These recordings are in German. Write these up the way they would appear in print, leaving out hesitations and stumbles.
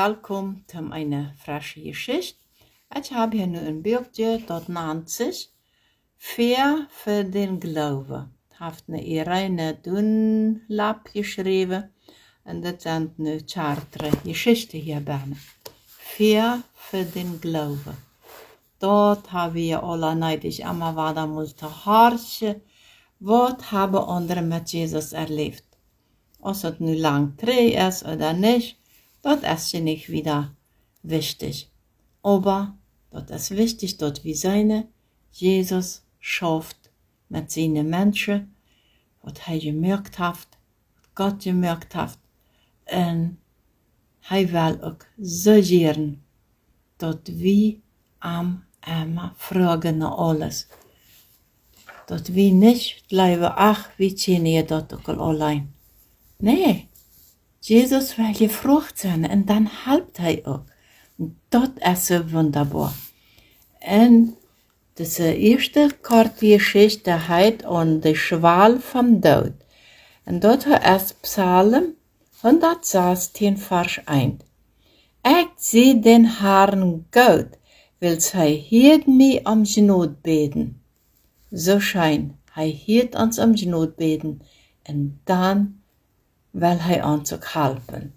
welkom zu einer frischen Geschichte. Ich habe hier nu een boekje dat nennt sich Vier für den Glauben. Heeft eine Irene Dunlap geschrieben und das sind nu chartere Geschichten hier bijna. Vier für den Glauben. Dort haben wir alle neidig immer wieder moeten hartje. Was haben andere mit Jesus erlebt? Ob es nu lang treu ist oder nicht, das ist ja nicht wieder wichtig. Aber das ist wichtig, dass wir seine Jesus schafft mit seinen Menschen, was er gemerkt hat, Gott gemerkt hat. Und er will auch so gern, dass wir am immer fragen nach alles. Dass wir nicht bleiben, ach, wie kennen ihr das auch allein. Nee, Jesus will gefragt sein und dann helpt er auch. Und das ist so wunderbar. Und das erste Geschichte heißt an die Schwal vom Tod. Und dort ist Psalm 116, Vers 1. Ich sehe den Herrn Gott, will hij hielt mich am Genot beten. So schein, hij hielt uns am Genot beten. Und dann will hij uns auch helfen.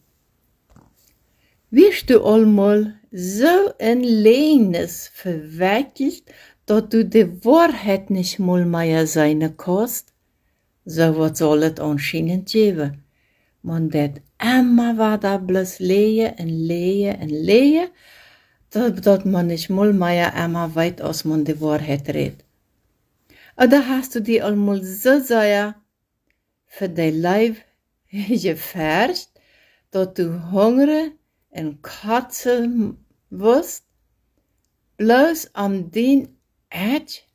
Wirst du einmal so ein Lehnes verwirklicht, dass du die Wahrheit nicht mal mehr sein kannst? So wird soll es anscheinend geben. Man det immer wieder bloß lehen und lehen und lehen, dass man nicht mal mehr immer weit aus man die Wahrheit redet. Oder hast du die einmal so sehr für dein Leib gefährdet, dass du hungrig und kotzen wirst, bloß um den